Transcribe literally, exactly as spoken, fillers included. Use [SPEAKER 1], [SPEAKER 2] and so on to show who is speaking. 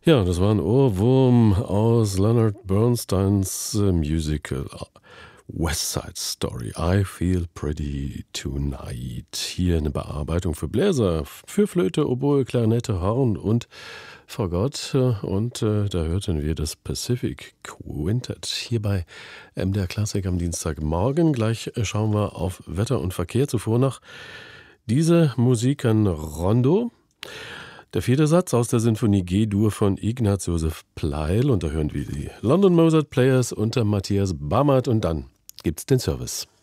[SPEAKER 1] Ja, das war ein Ohrwurm aus Leonard Bernsteins äh, Musical West Side Story. I Feel Pretty Tonight. Hier eine Bearbeitung für Bläser, für Flöte, Oboe, Klarinette, Horn und Fagott. Und äh, da hörten wir das Pacific Quintet hier bei M D R Klassik am Dienstagmorgen. Gleich äh, schauen wir auf Wetter und Verkehr. Zuvor noch diese Musik an Rondo. Der vierte Satz aus der Sinfonie G-Dur von Ignaz Josef Pleil. Und da hören wir die London Mozart Players unter Matthias Bammert. Und dann gibt's den Service.